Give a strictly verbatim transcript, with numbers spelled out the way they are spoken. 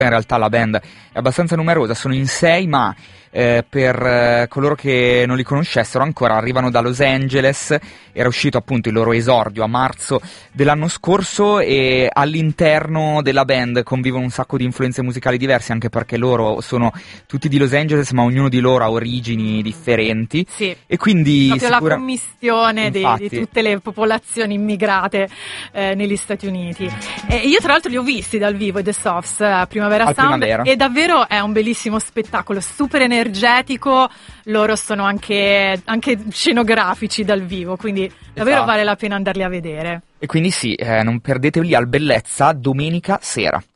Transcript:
In realtà la band è abbastanza numerosa, sono in sei, ma eh, per eh, coloro che non li conoscessero ancora, arrivano da Los Angeles. Era uscito appunto il loro esordio a marzo dell'anno scorso, e all'interno della band convivono un sacco di influenze musicali diverse, anche perché loro sono tutti di Los Angeles, ma ognuno di loro ha origini differenti. Sì, e quindi proprio sicura... la commistione di, di tutte le popolazioni immigrate eh, negli Stati Uniti. E io tra l'altro li ho visti dal vivo, i The Softs, a Primavera Al Sound, Primavera. e davvero è un bellissimo spettacolo, super energetico. Loro sono anche, anche scenografici dal vivo, quindi davvero esatto. vale la pena andarli a vedere. E quindi sì, eh, non perdetevi al Bellezza domenica sera.